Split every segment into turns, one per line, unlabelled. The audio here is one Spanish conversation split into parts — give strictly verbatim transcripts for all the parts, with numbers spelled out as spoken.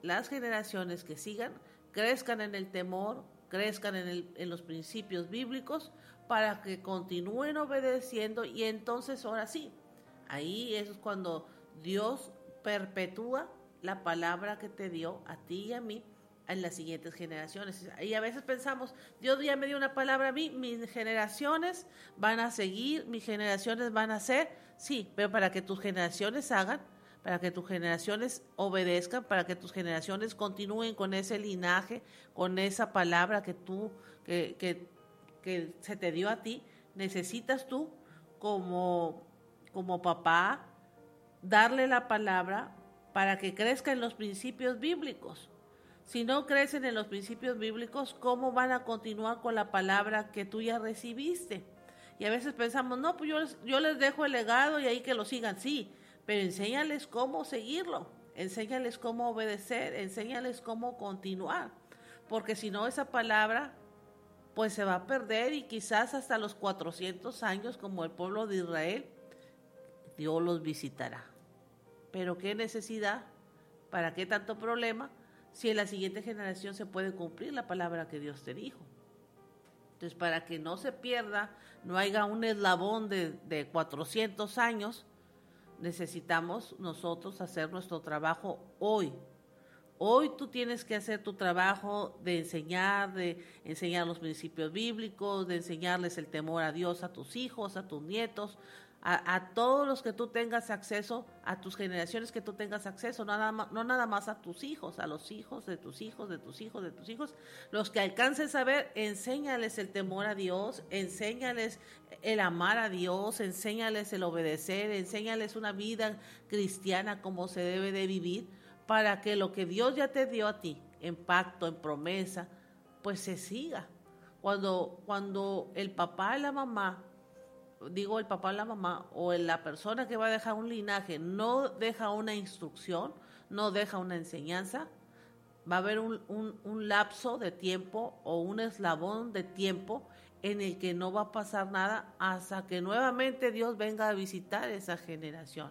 las generaciones que sigan crezcan en el temor, crezcan en, el, en los principios bíblicos, para que continúen obedeciendo, y entonces ahora sí, ahí es cuando Dios perpetúa la palabra que te dio a ti y a mí en las siguientes generaciones. Y a veces pensamos, Dios ya me dio una palabra a mí, mis generaciones van a seguir, mis generaciones van a hacer, sí, pero para que tus generaciones hagan, para que tus generaciones obedezcan, para que tus generaciones continúen con ese linaje, con esa palabra que tú, que, que, que se te dio a ti, necesitas tú como, como papá darle la palabra para que crezca en los principios bíblicos. Si no crecen en los principios bíblicos, ¿cómo van a continuar con la palabra que tú ya recibiste? Y a veces pensamos, no, pues yo les, yo les dejo el legado y ahí que lo sigan, sí, pero enséñales cómo seguirlo, enséñales cómo obedecer, enséñales cómo continuar, porque si no esa palabra pues se va a perder, y quizás hasta los cuatrocientos años, como el pueblo de Israel, Dios los visitará. Pero qué necesidad, para qué tanto problema, si en la siguiente generación se puede cumplir la palabra que Dios te dijo. Entonces, para que no se pierda, no haya un eslabón de, de cuatrocientos años, necesitamos nosotros hacer nuestro trabajo hoy. Hoy tú tienes que hacer tu trabajo de enseñar, de enseñar los principios bíblicos, de enseñarles el temor a Dios a tus hijos, a tus nietos, a, a todos los que tú tengas acceso, a tus generaciones que tú tengas acceso, nada más, no nada más a tus hijos, a los hijos de tus hijos, de tus hijos, de tus hijos, los que alcances a ver, enséñales el temor a Dios, enséñales el amar a Dios, enséñales el obedecer, enséñales una vida cristiana como se debe de vivir, para que lo que Dios ya te dio a ti, en pacto, en promesa, pues se siga. Cuando, cuando el papá y la mamá, digo el papá y la mamá, o la persona que va a dejar un linaje, no deja una instrucción, no deja una enseñanza, va a haber un, un, un lapso de tiempo o un eslabón de tiempo en el que no va a pasar nada hasta que nuevamente Dios venga a visitar esa generación.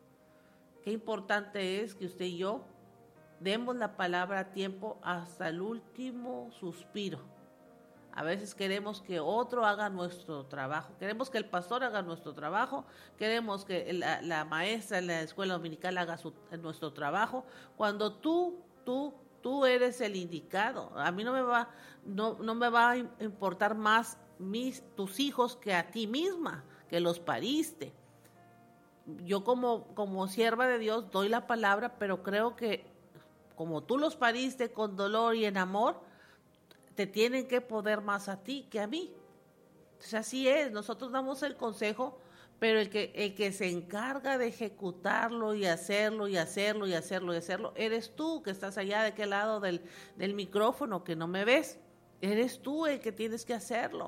Qué importante es que usted y yo demos la palabra a tiempo hasta el último suspiro. A veces queremos que otro haga nuestro trabajo, queremos que el pastor haga nuestro trabajo, queremos que la, la maestra en la escuela dominical haga su, nuestro trabajo, cuando tú, tú, tú eres el indicado. A mí no me va, no, no me va a importar más mis, tus hijos que a ti misma, que los pariste. Yo como, como sierva de Dios doy la palabra, pero creo que como tú los pariste con dolor y en amor, te tienen que poder más a ti que a mí. Entonces así es, nosotros damos el consejo, pero el que, el que se encarga de ejecutarlo y hacerlo y hacerlo y hacerlo y hacerlo, eres tú que estás allá de aquel lado del, del micrófono, que no me ves. Eres tú el que tienes que hacerlo.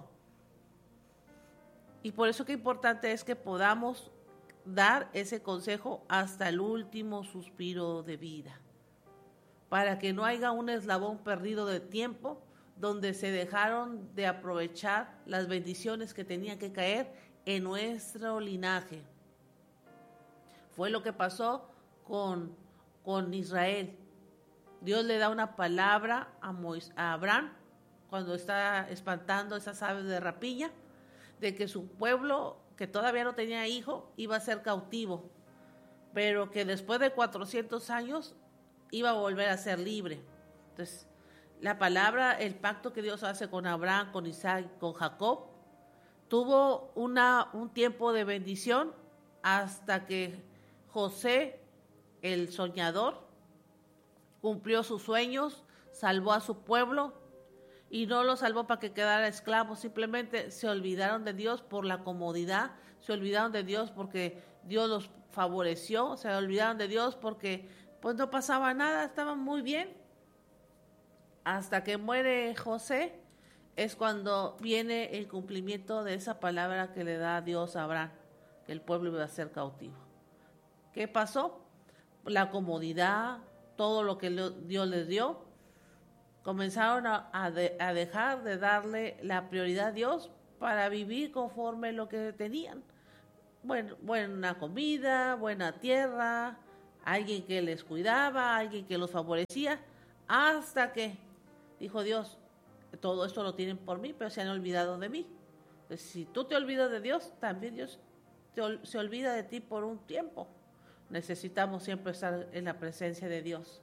Y por eso qué importante es que podamos dar ese consejo hasta el último suspiro de vida, para que no haya un eslabón perdido de tiempo donde se dejaron de aprovechar las bendiciones que tenían que caer en nuestro linaje. Fue lo que pasó con, con Israel. Dios le da una palabra a, Mois, a Abraham cuando está espantando esas aves de rapiña, de que su pueblo, que todavía no tenía hijo, iba a ser cautivo, pero que después de cuatrocientos años iba a volver a ser libre. Entonces, la palabra, el pacto que Dios hace con Abraham, con Isaac, con Jacob, tuvo una, un tiempo de bendición hasta que José, el soñador, cumplió sus sueños, salvó a su pueblo, y no lo salvó para que quedara esclavo, simplemente se olvidaron de Dios por la comodidad, se olvidaron de Dios porque Dios los favoreció, se olvidaron de Dios porque pues no pasaba nada, estaban muy bien. Hasta que muere José es cuando viene el cumplimiento de esa palabra que le da Dios a Abraham, que el pueblo iba a ser cautivo. ¿Qué pasó? La comodidad, todo lo que Dios les dio, comenzaron a, a, de, a dejar de darle la prioridad a Dios para vivir conforme lo que tenían. Bueno, buena comida, buena tierra, alguien que les cuidaba, alguien que los favorecía, hasta que dijo Dios, todo esto lo tienen por mí, pero se han olvidado de mí. Entonces, si tú te olvidas de Dios, también Dios te ol- se olvida de ti por un tiempo. Necesitamos siempre estar en la presencia de Dios.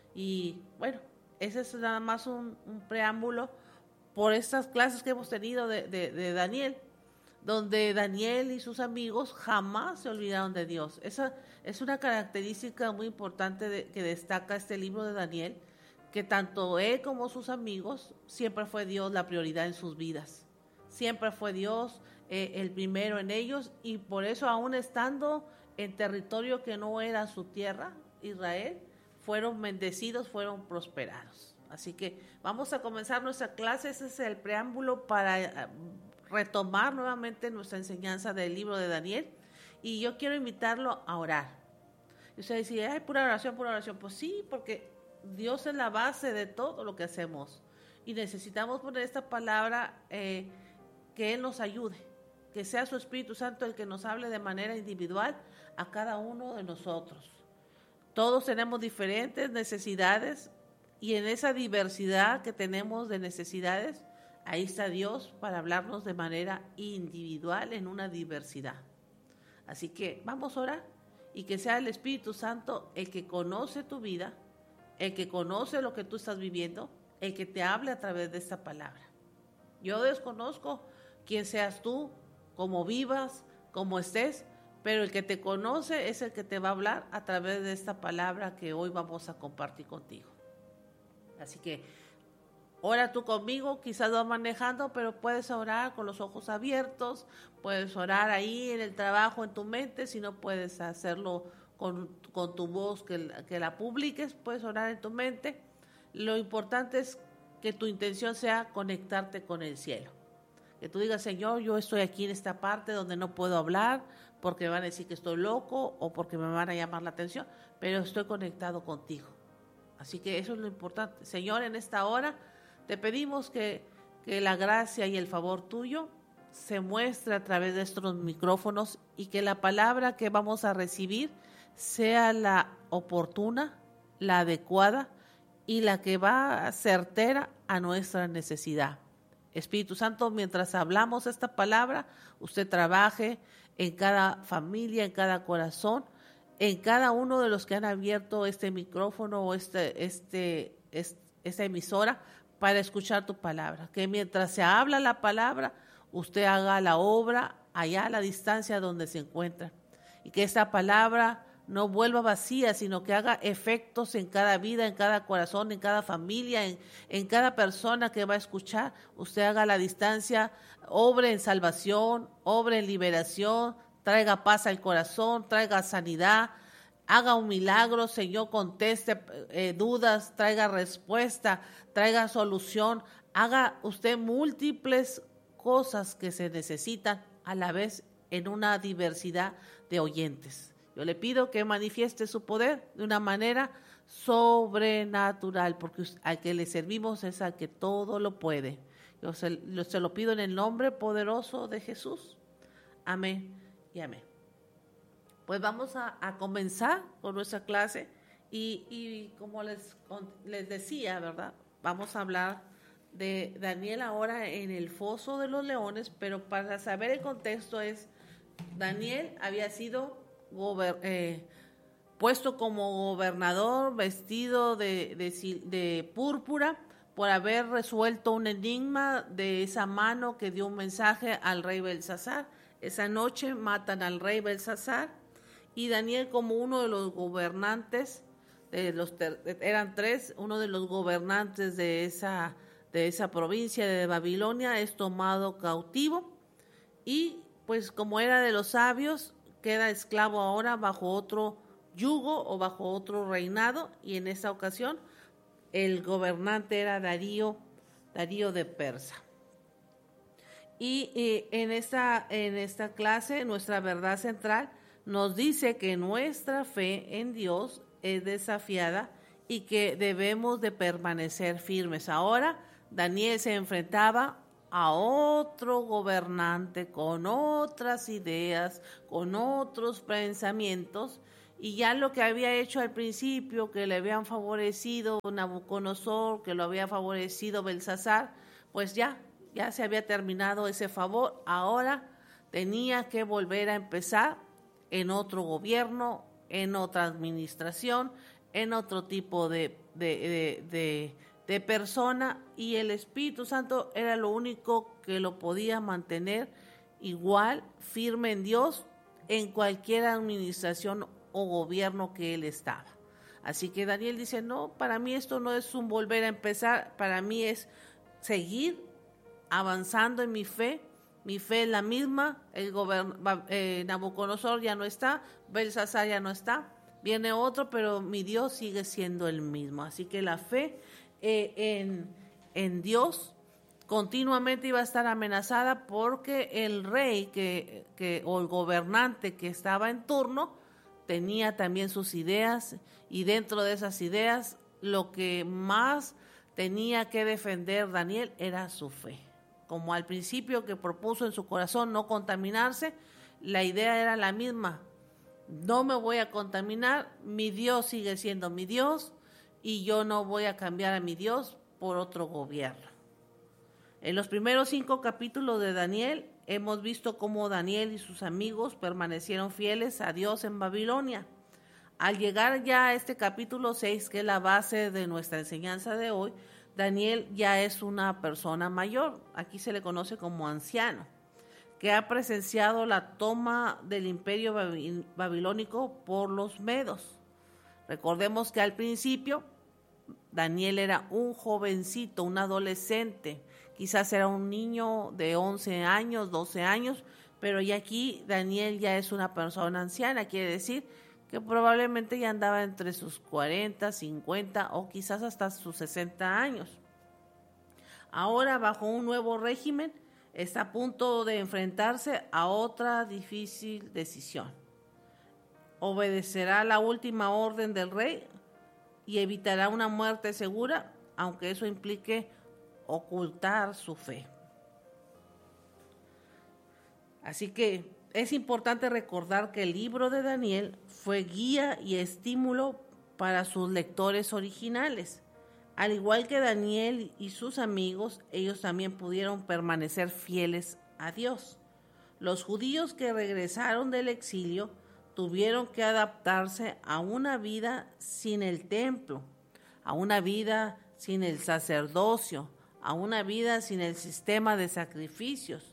Y bueno, ese es nada más un, un preámbulo por estas clases que hemos tenido de, de, de Daniel, donde Daniel y sus amigos jamás se olvidaron de Dios. Esa es una característica muy importante de, que destaca este libro de Daniel, que tanto él como sus amigos, siempre fue Dios la prioridad en sus vidas. Siempre fue Dios eh, el primero en ellos, y por eso, aún estando en territorio que no era su tierra, Israel, fueron bendecidos, fueron prosperados. Así que vamos a comenzar nuestra clase. Ese es el preámbulo para retomar nuevamente nuestra enseñanza del libro de Daniel, y yo quiero invitarlo a orar. Y usted dice, ay, pura oración, pura oración. Pues sí, porque Dios es la base de todo lo que hacemos, y necesitamos poner esta palabra, eh, que Él nos ayude, que sea su Espíritu Santo el que nos hable de manera individual a cada uno de nosotros. Todos tenemos diferentes necesidades, y en esa diversidad que tenemos de necesidades, ahí está Dios para hablarnos de manera individual en una diversidad. Así que vamos a orar, y que sea el Espíritu Santo el que conoce tu vida, el que conoce lo que tú estás viviendo, el que te hable a través de esta palabra. Yo desconozco quién seas tú, cómo vivas, cómo estés, pero el que te conoce es el que te va a hablar a través de esta palabra que hoy vamos a compartir contigo. Así que ora tú conmigo, quizás vas manejando, pero puedes orar con los ojos abiertos, puedes orar ahí en el trabajo, en tu mente. Si no puedes hacerlo con, con tu voz, que, que la publiques, puedes orar en tu mente. Lo importante es que tu intención sea conectarte con el cielo. Que tú digas, Señor, yo estoy aquí en esta parte donde no puedo hablar porque me van a decir que estoy loco o porque me van a llamar la atención, pero estoy conectado contigo. Así que eso es lo importante. Señor, en esta hora te pedimos que, que la gracia y el favor tuyo se muestre a través de estos micrófonos, y que la palabra que vamos a recibir sea la oportuna, la adecuada y la que va certera a nuestra necesidad. Espíritu Santo, mientras hablamos esta palabra, usted trabaje en cada familia, en cada corazón, en cada uno de los que han abierto este micrófono o este, este, este, esta emisora para escuchar tu palabra. Que mientras se habla la palabra, usted haga la obra allá a la distancia donde se encuentra. Y que esta palabra no vuelva vacía, sino que haga efectos en cada vida, en cada corazón, en cada familia, en, en cada persona que va a escuchar. Usted haga la distancia, obre en salvación, obre en liberación, traiga paz al corazón, traiga sanidad, haga un milagro, Señor, conteste eh, dudas, traiga respuesta, traiga solución, haga usted múltiples cosas que se necesitan a la vez en una diversidad de oyentes. Yo le pido que manifieste su poder de una manera sobrenatural, porque al que le servimos es al que todo lo puede. Yo se, se lo pido en el nombre poderoso de Jesús. Amén y amén. Pues vamos a, a comenzar con nuestra clase, y, y como les, les decía, ¿verdad? Vamos a hablar de Daniel ahora en el foso de los leones, pero para saber el contexto es, Daniel había sido gober, eh, puesto como gobernador, vestido de, de, de púrpura, por haber resuelto un enigma de esa mano que dio un mensaje al rey Belsasar. Esa noche matan al rey Belsasar, y Daniel, como uno de los gobernantes, de los ter, eran tres, uno de los gobernantes de esa, de esa provincia de Babilonia, es tomado cautivo, y pues como era de los sabios, queda esclavo ahora bajo otro yugo o bajo otro reinado, y en esa ocasión el gobernante era Darío, Darío de Persa. Y, y en, esta, en esta clase, nuestra verdad central nos dice que nuestra fe en Dios es desafiada y que debemos de permanecer firmes. Ahora Daniel se enfrentaba a otro gobernante con otras ideas, con otros pensamientos, y ya lo que había hecho al principio, que le habían favorecido Nabucodonosor, que lo había favorecido Belsasar, pues ya, ya se había terminado ese favor. Ahora tenía que volver a empezar en otro gobierno, en otra administración, en otro tipo de, de, de, de, de persona, y el Espíritu Santo era lo único que lo podía mantener igual, firme en Dios, en cualquier administración o gobierno que él estaba. Así que Daniel dice, no, para mí esto no es un volver a empezar, para mí es seguir avanzando en mi fe. Mi fe es la misma, el gobern- eh, Nabucodonosor ya no está, Belsasar ya no está, viene otro, pero mi Dios sigue siendo el mismo. Así que la fe eh, en, en Dios continuamente iba a estar amenazada, porque el rey que, que, o el gobernante que estaba en turno tenía también sus ideas, y dentro de esas ideas lo que más tenía que defender Daniel era su fe. Como al principio que propuso en su corazón no contaminarse, la idea era la misma: no me voy a contaminar, mi Dios sigue siendo mi Dios y yo no voy a cambiar a mi Dios por otro gobierno. En los primeros cinco capítulos de Daniel hemos visto cómo Daniel y sus amigos permanecieron fieles a Dios en Babilonia. Al llegar ya a este capítulo seis, que es la base de nuestra enseñanza de hoy, Daniel ya es una persona mayor, aquí se le conoce como anciano, que ha presenciado la toma del imperio babilónico por los medos. Recordemos que al principio Daniel era un jovencito, un adolescente, quizás era un niño de once años, doce años, pero ya aquí Daniel ya es una persona anciana, quiere decir que probablemente ya andaba entre sus cuarenta, cincuenta o quizás hasta sus sesenta años. Ahora, bajo un nuevo régimen, está a punto de enfrentarse a otra difícil decisión. ¿Obedecerá la última orden del rey y evitará una muerte segura, aunque eso implique ocultar su fe? Así que es importante recordar que el libro de Daniel fue guía y estímulo para sus lectores originales. Al igual que Daniel y sus amigos, ellos también pudieron permanecer fieles a Dios. Los judíos que regresaron del exilio tuvieron que adaptarse a una vida sin el templo, a una vida sin el sacerdocio, a una vida sin el sistema de sacrificios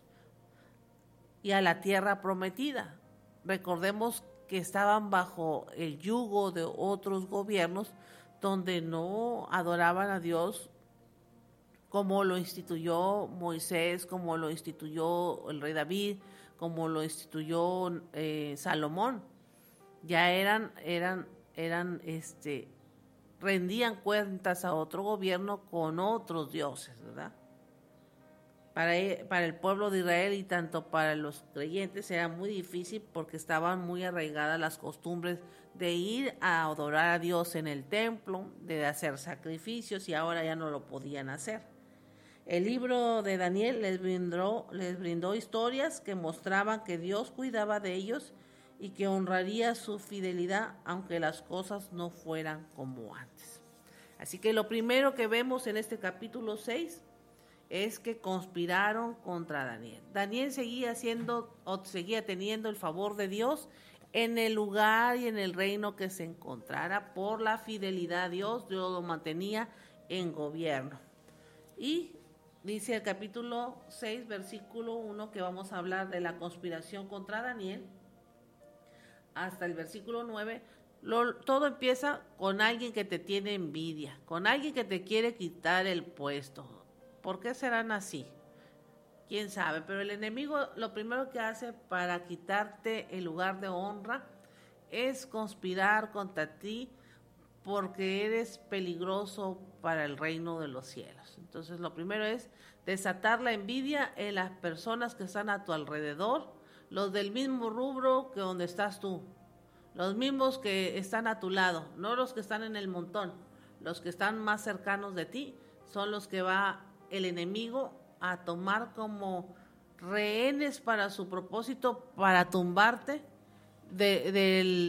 y a la tierra prometida. Recordemos que estaban bajo el yugo de otros gobiernos donde no adoraban a Dios como lo instituyó Moisés, como lo instituyó el rey David, como lo instituyó eh, Salomón. Ya eran, eran, eran, este, rendían cuentas a otro gobierno con otros dioses, ¿verdad? Para, para el pueblo de Israel y tanto para los creyentes era muy difícil, porque estaban muy arraigadas las costumbres de ir a adorar a Dios en el templo, de hacer sacrificios, y ahora ya no lo podían hacer. El libro de Daniel les brindó, les brindó historias que mostraban que Dios cuidaba de ellos y que honraría su fidelidad aunque las cosas no fueran como antes. Así que lo primero que vemos en este capítulo seis es que conspiraron contra Daniel. Daniel seguía siendo o seguía teniendo el favor de Dios en el lugar y en el reino que se encontrara. Por la fidelidad a Dios, Dios lo mantenía en gobierno. Y dice el capítulo seis, versículo uno, que vamos a hablar de la conspiración contra Daniel, hasta el versículo nueve. Lo, todo empieza con alguien que te tiene envidia, con alguien que te quiere quitar el puesto. ¿Por qué serán así? ¿Quién sabe? Pero el enemigo lo primero que hace para quitarte el lugar de honra es conspirar contra ti, porque eres peligroso para el reino de los cielos. Entonces lo primero es desatar la envidia en las personas que están a tu alrededor, los del mismo rubro que donde estás tú, los mismos que están a tu lado, no los que están en el montón, los que están más cercanos de ti, son los que va el enemigo a tomar como rehenes para su propósito, para tumbarte de, de,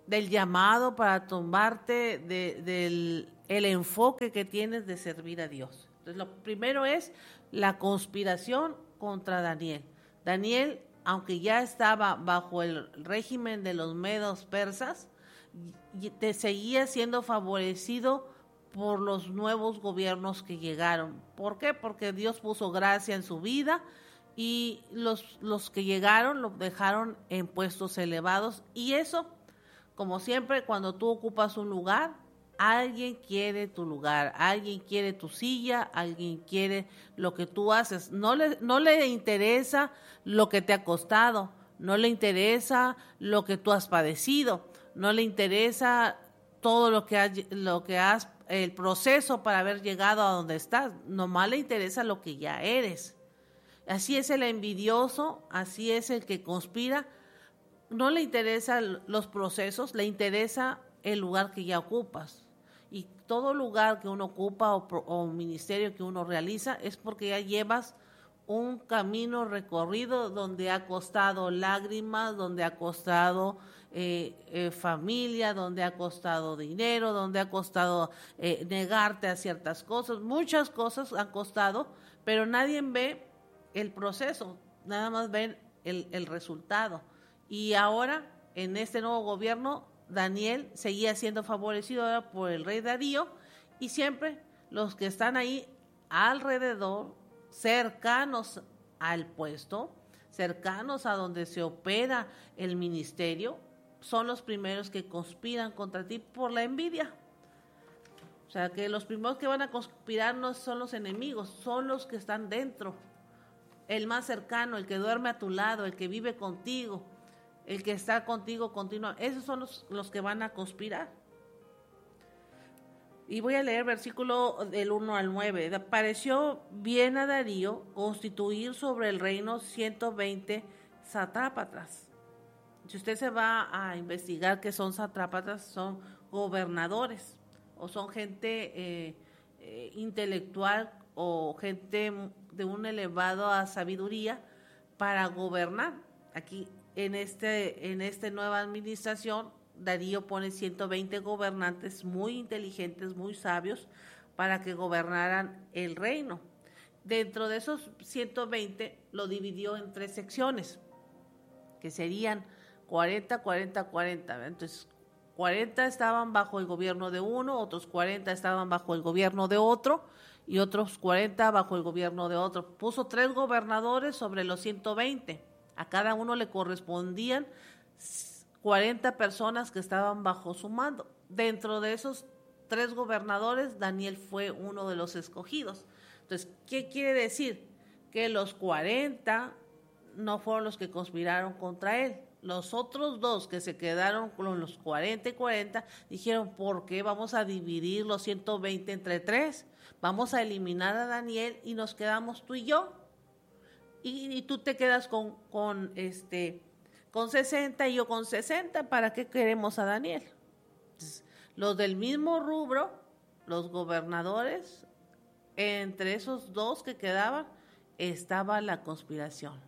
del llamado, para tumbarte de, del el enfoque que tienes de servir a Dios. Entonces, lo primero es la conspiración contra Daniel. Daniel, aunque ya estaba bajo el régimen de los medos persas, te seguía siendo favorecido por los nuevos gobiernos que llegaron. ¿Por qué? Porque Dios puso gracia en su vida y los, los que llegaron lo dejaron en puestos elevados. Y eso, como siempre, cuando tú ocupas un lugar, alguien quiere tu lugar, alguien quiere tu silla, alguien quiere lo que tú haces. No le, no le interesa lo que te ha costado, no le interesa lo que tú has padecido, no le interesa todo lo que has, lo que has, el proceso para haber llegado a donde estás. Nomás le interesa lo que ya eres. Así es el envidioso, así es el que conspira. No le interesan los procesos, le interesa el lugar que ya ocupas. Y todo lugar que uno ocupa o, o ministerio que uno realiza es porque ya llevas un camino recorrido donde ha costado lágrimas, donde ha costado eh, eh, familia, donde ha costado dinero, donde ha costado eh, negarte a ciertas cosas. Muchas cosas han costado, pero nadie ve el proceso, nada más ven el, el resultado. Y ahora, en este nuevo gobierno, Daniel seguía siendo favorecido ahora por el rey Darío, y siempre los que están ahí alrededor, cercanos al puesto, cercanos a donde se opera el ministerio, son los primeros que conspiran contra ti por la envidia. O sea, que los primeros que van a conspirar no son los enemigos, son los que están dentro. El más cercano, el que duerme a tu lado, el que vive contigo, el que está contigo continuamente, esos son los, los que van a conspirar. Y voy a leer versículo del uno al nueve. Pareció bien a Darío constituir sobre el reino ciento veinte satrápatas. Si usted se va a investigar qué son satrápatas, son gobernadores o son gente eh, eh, intelectual o gente de una elevada sabiduría para gobernar. Aquí en este en esta nueva administración, Darío pone ciento veinte gobernantes muy inteligentes, muy sabios, para que gobernaran el reino. Dentro de esos ciento veinte lo dividió en tres secciones, que serían cuarenta, cuarenta, cuarenta. Entonces, cuarenta estaban bajo el gobierno de uno, otros cuarenta estaban bajo el gobierno de otro, y otros cuarenta bajo el gobierno de otro. Puso tres gobernadores sobre los ciento veinte. A cada uno le correspondían cuarenta personas que estaban bajo su mando. Dentro de esos tres gobernadores, Daniel fue uno de los escogidos. Entonces, ¿qué quiere decir? Que los cuarenta no fueron los que conspiraron contra él. Los otros dos que se quedaron con los cuarenta y cuarenta dijeron, ¿por qué vamos a dividir los ciento veinte entre tres? Vamos a eliminar a Daniel y nos quedamos tú y yo. Y, y tú te quedas con, con, este, con sesenta y yo con sesenta. ¿Para qué queremos a Daniel? Entonces, los del mismo rubro, los gobernadores, entre esos dos que quedaban, estaba la conspiración.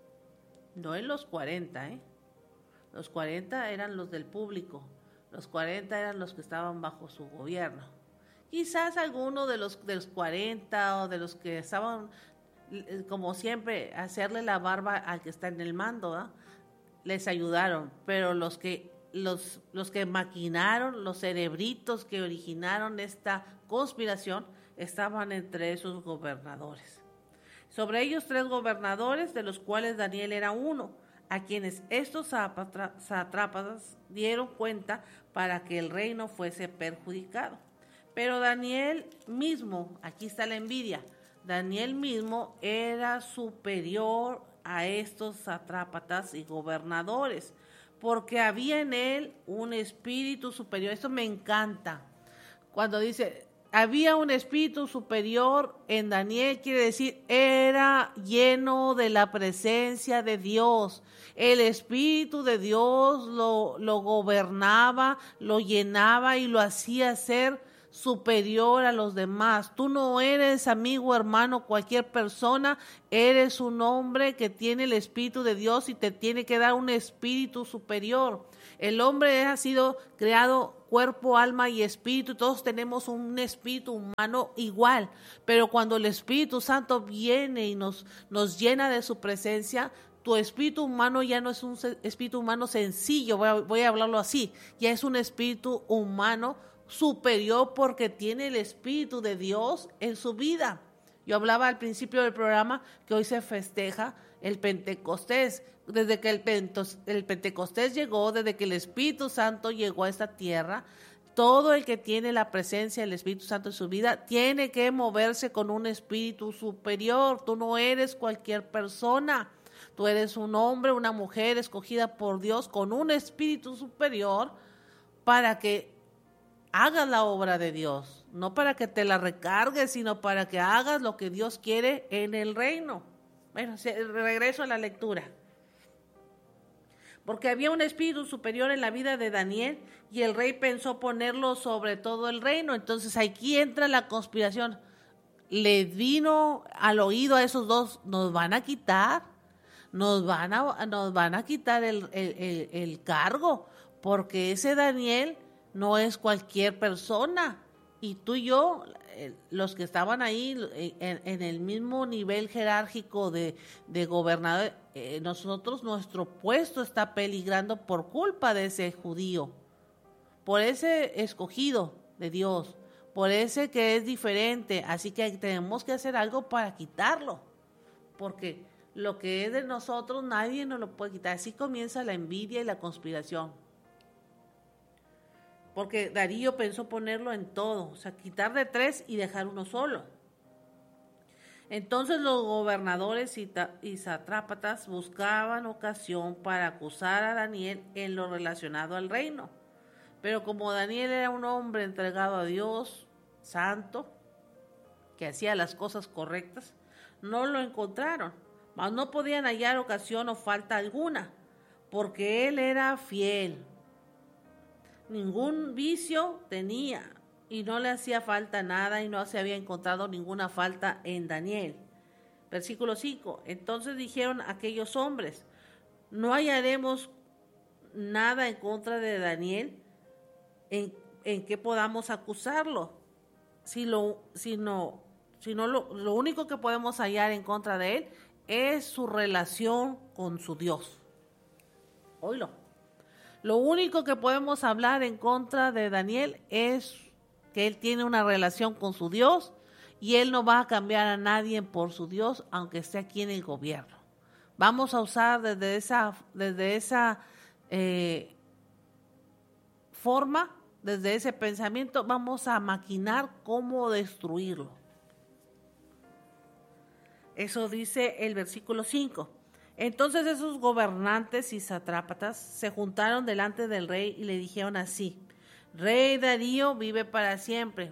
No en los cuarenta, ¿eh? Los cuarenta eran los del público, los cuarenta eran los que estaban bajo su gobierno. Quizás alguno de los, de los cuarenta o de los que estaban, como siempre, hacerle la barba al que está en el mando, ¿eh? Les ayudaron, pero los que, los, los que maquinaron, los cerebritos que originaron esta conspiración, estaban entre esos gobernadores. Sobre ellos tres gobernadores, de los cuales Daniel era uno, a quienes estos satrápatas dieron cuenta para que el reino fuese perjudicado. Pero Daniel mismo, aquí está la envidia, Daniel mismo era superior a estos satrápatas y gobernadores, porque había en él un espíritu superior. Esto me encanta. Cuando dice, había un espíritu superior en Daniel, quiere decir, era lleno de la presencia de Dios. El espíritu de Dios lo, lo gobernaba, lo llenaba y lo hacía ser superior a los demás. Tú no eres, amigo, hermano, cualquier persona. Eres un hombre que tiene el Espíritu de Dios y te tiene que dar un espíritu superior. El hombre ha sido creado cuerpo, alma y espíritu. Todos tenemos un espíritu humano igual. Pero cuando el Espíritu Santo viene y nos, nos llena de su presencia, tu espíritu humano ya no es un espíritu humano sencillo, voy a, voy a hablarlo así. Ya es un espíritu humano superior porque tiene el Espíritu de Dios en su vida. Yo hablaba al principio del programa que hoy se festeja el Pentecostés. Desde que el, Pentos, el Pentecostés llegó, desde que el Espíritu Santo llegó a esta tierra, todo el que tiene la presencia del Espíritu Santo en su vida tiene que moverse con un espíritu superior. Tú no eres cualquier persona. Tú eres un hombre, una mujer escogida por Dios con un espíritu superior para que hagas la obra de Dios. No para que te la recargues, sino para que hagas lo que Dios quiere en el reino. Bueno, regreso a la lectura. Porque había un espíritu superior en la vida de Daniel y el rey pensó ponerlo sobre todo el reino. Entonces aquí entra la conspiración. Le vino al oído a esos dos, nos van a quitar, nos van a, nos van a quitar el, el, el, el cargo, porque ese Daniel no es cualquier persona. Y tú y yo, los que estaban ahí en, en el mismo nivel jerárquico de, de gobernador, eh, nosotros, nuestro puesto está peligrando por culpa de ese judío, por ese escogido de Dios, por ese que es diferente. Así que tenemos que hacer algo para quitarlo, porque lo que es de nosotros nadie nos lo puede quitar. Así comienza la envidia y la conspiración. Porque Darío pensó ponerlo en todo, o sea, quitar de tres y dejar uno solo. Entonces los gobernadores y, y satrápatas buscaban ocasión para acusar a Daniel en lo relacionado al reino. Pero como Daniel era un hombre entregado a Dios, santo, que hacía las cosas correctas, no lo encontraron, mas no podían hallar ocasión o falta alguna, porque él era fiel. Ningún vicio tenía y no le hacía falta nada y no se había encontrado ninguna falta en Daniel. Versículo cinco. Entonces dijeron aquellos hombres, no hallaremos nada en contra de Daniel en, en que podamos acusarlo, si lo, si no, si no lo, lo único que podemos hallar en contra de él es su relación con su Dios. Oílo. Lo único que podemos hablar en contra de Daniel es que él tiene una relación con su Dios y él no va a cambiar a nadie por su Dios, aunque esté aquí en el gobierno. Vamos a usar desde esa, desde esa eh, forma, desde ese pensamiento, vamos a maquinar cómo destruirlo. Eso dice el versículo cinco. Entonces esos gobernantes y satrápatas se juntaron delante del rey y le dijeron así: Rey Darío vive para siempre.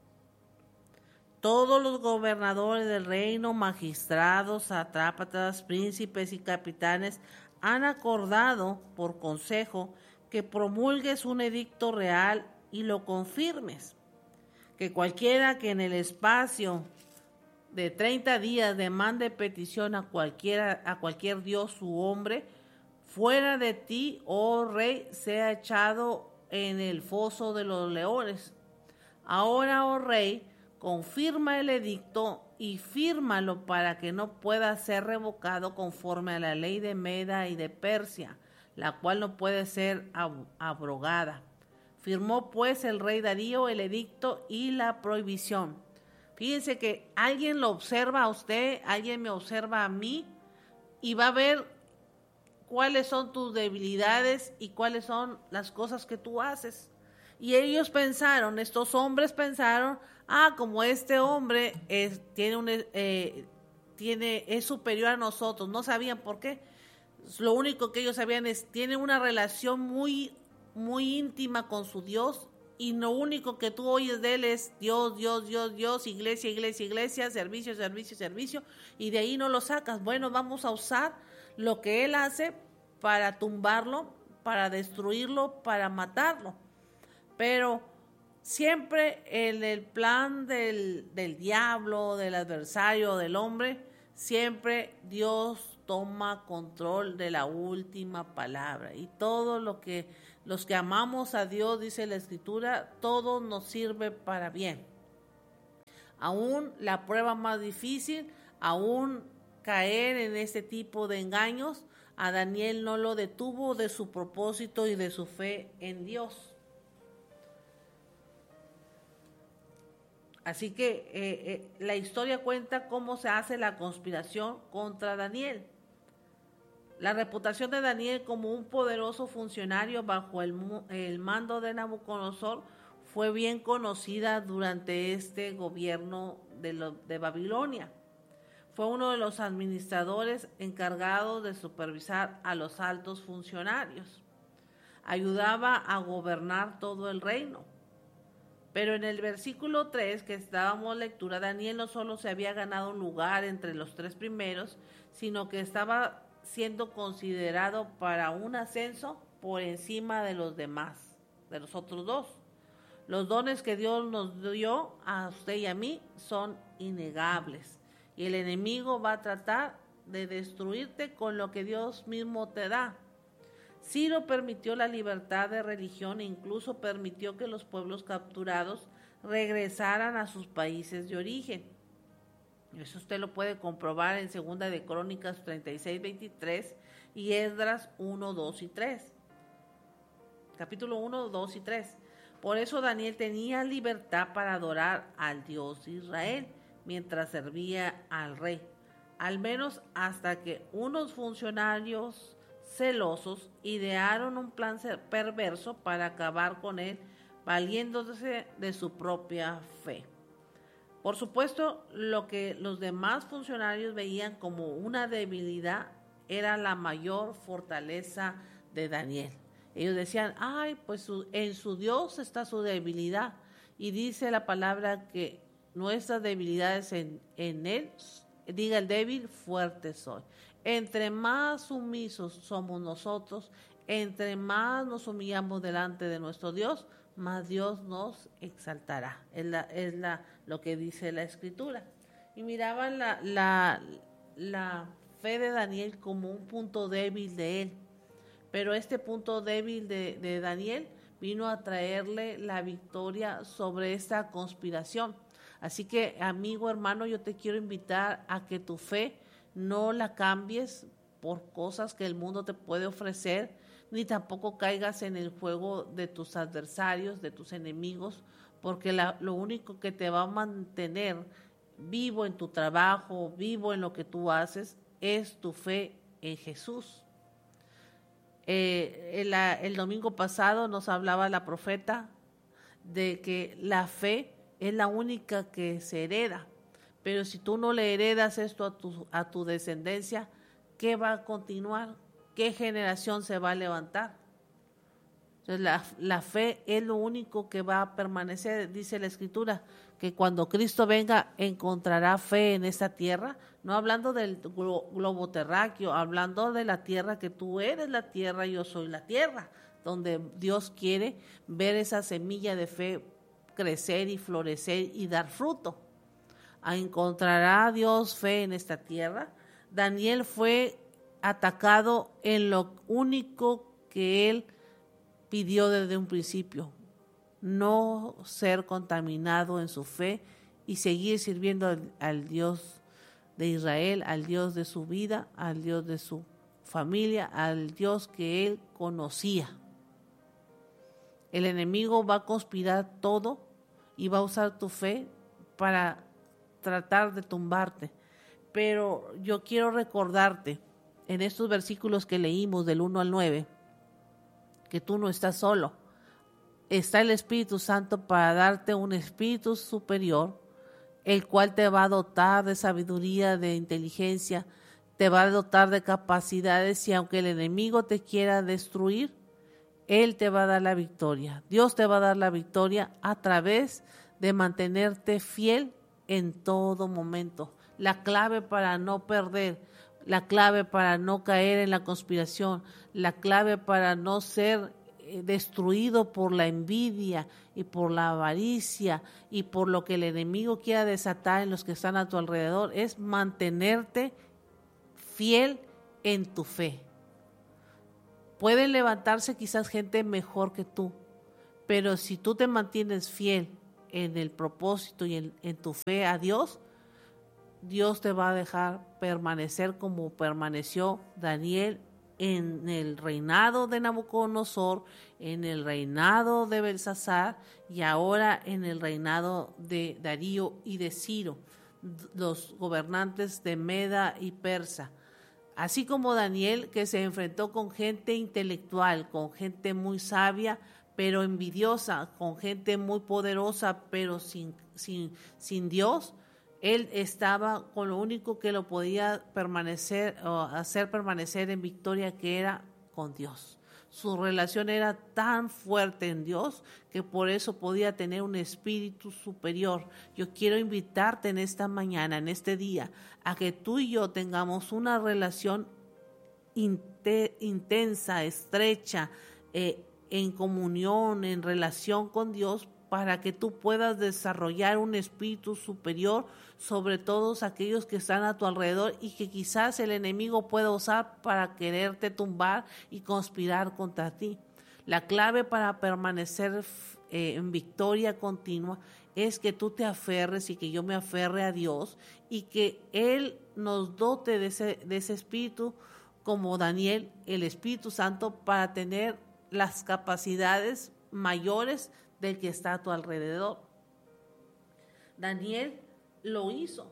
Todos los gobernadores del reino, magistrados, satrápatas, príncipes y capitanes han acordado por consejo que promulgues un edicto real y lo confirmes, que cualquiera que en el espacio de treinta días demande petición a cualquiera, a cualquier dios u hombre, fuera de ti, oh rey, sea echado en el foso de los leones. Ahora, oh rey, confirma el edicto y fírmalo para que no pueda ser revocado conforme a la ley de Meda y de Persia, la cual no puede ser ab- abrogada. Firmó pues el rey Darío el edicto y la prohibición. Fíjense que alguien lo observa a usted, alguien me observa a mí y va a ver cuáles son tus debilidades y cuáles son las cosas que tú haces. Y ellos pensaron, estos hombres pensaron, ah, como este hombre es, tiene un, eh, tiene, es superior a nosotros. No sabían por qué. Lo único que ellos sabían es, tiene una relación muy, muy íntima con su Dios. Y lo único que tú oyes de él es Dios, Dios, Dios, Dios, iglesia, iglesia, iglesia, servicio, servicio, servicio, y de ahí no lo sacas. Bueno, vamos a usar lo que él hace para tumbarlo, para destruirlo, para matarlo. Pero siempre en el plan del, del diablo, del adversario, del hombre, siempre Dios toma control de la última palabra. Y todo lo que los que amamos a Dios, dice la Escritura, todo nos sirve para bien. Aún la prueba más difícil, aún caer en este tipo de engaños, a Daniel no lo detuvo de su propósito y de su fe en Dios. Así que eh, eh, la historia cuenta cómo se hace la conspiración contra Daniel. La reputación de Daniel como un poderoso funcionario bajo el, el mando de Nabucodonosor fue bien conocida durante este gobierno de, lo, de Babilonia. Fue uno de los administradores encargados de supervisar a los altos funcionarios. Ayudaba a gobernar todo el reino. Pero en el versículo tres que estábamos lectura, Daniel no solo se había ganado un lugar entre los tres primeros, sino que estaba siendo considerado para un ascenso por encima de los demás, de los otros dos. Los dones que Dios nos dio a usted y a mí son innegables, y el enemigo va a tratar de destruirte con lo que Dios mismo te da. Ciro permitió la libertad de religión e incluso permitió que los pueblos capturados regresaran a sus países de origen. Eso usted lo puede comprobar en Segunda de Crónicas treinta y seis, veintitrés y Esdras uno, dos y tres. Capítulo uno, dos y tres. Por eso Daniel tenía libertad para adorar al Dios de Israel mientras servía al rey, al menos hasta que unos funcionarios celosos idearon un plan perverso para acabar con él, valiéndose de su propia fe. Por supuesto, lo que los demás funcionarios veían como una debilidad era la mayor fortaleza de Daniel. Ellos decían, ay, pues su, en su Dios está su debilidad. Y dice la palabra que nuestras debilidades en, en él, diga el débil, fuerte soy. Entre más sumisos somos nosotros, entre más nos humillamos delante de nuestro Dios, más Dios nos exaltará. Es, la, es la, lo que dice la Escritura. Y miraban la, la, la fe de Daniel como un punto débil de él. Pero este punto débil de, de Daniel vino a traerle la victoria sobre esta conspiración. Así que, amigo, hermano, yo te quiero invitar a que tu fe no la cambies por cosas que el mundo te puede ofrecer, ni tampoco caigas en el juego de tus adversarios, de tus enemigos, porque la, lo único que te va a mantener vivo en tu trabajo, vivo en lo que tú haces, es tu fe en Jesús. Eh, el, el domingo pasado nos hablaba la profeta de que la fe es la única que se hereda, pero si tú no le heredas esto a tu, a tu descendencia, ¿qué va a continuar? ¿Qué generación se va a levantar? Entonces, la, la fe es lo único que va a permanecer. Dice la Escritura que cuando Cristo venga encontrará fe en esta tierra, no hablando del globo terráqueo, hablando de la tierra, que tú eres la tierra, yo soy la tierra, donde Dios quiere ver esa semilla de fe crecer y florecer y dar fruto. ¿Encontrará Dios fe en esta tierra? Daniel fue atacado en lo único que él pidió desde un principio, no ser contaminado en su fe y seguir sirviendo al, al Dios de Israel, al Dios de su vida, al Dios de su familia, al Dios que él conocía. El enemigo va a conspirar todo y va a usar tu fe para tratar de tumbarte. Pero yo quiero recordarte en estos versículos que leímos del uno al nueve, que tú no estás solo. Está el Espíritu Santo para darte un espíritu superior, el cual te va a dotar de sabiduría, de inteligencia, te va a dotar de capacidades, y aunque el enemigo te quiera destruir, Él te va a dar la victoria. Dios te va a dar la victoria a través de mantenerte fiel en todo momento. La clave para no perder, la clave para no caer en la conspiración, la clave para no ser eh, destruido por la envidia y por la avaricia y por lo que el enemigo quiera desatar en los que están a tu alrededor, es mantenerte fiel en tu fe. Pueden levantarse quizás gente mejor que tú, pero si tú te mantienes fiel en el propósito y en, en tu fe a Dios, Dios te va a dejar permanecer como permaneció Daniel en el reinado de Nabucodonosor, en el reinado de Belsasar y ahora en el reinado de Darío y de Ciro, los gobernantes de Meda y Persa. Así como Daniel, que se enfrentó con gente intelectual, con gente muy sabia, pero envidiosa, con gente muy poderosa, pero sin, sin, sin Dios, él estaba con lo único que lo podía permanecer o hacer permanecer en victoria, que era con Dios. Su relación era tan fuerte en Dios que por eso podía tener un espíritu superior. Yo quiero invitarte en esta mañana, en este día, a que tú y yo tengamos una relación inte- intensa, estrecha, eh, en comunión, en relación con Dios, para que tú puedas desarrollar un espíritu superior sobre todos aquellos que están a tu alrededor y que quizás el enemigo pueda usar para quererte tumbar y conspirar contra ti. La clave para permanecer eh, en victoria continua es que tú te aferres y que yo me aferre a Dios y que Él nos dote de ese, de ese espíritu, como Daniel, el Espíritu Santo, para tener las capacidades mayores del que está a tu alrededor. Daniel lo hizo.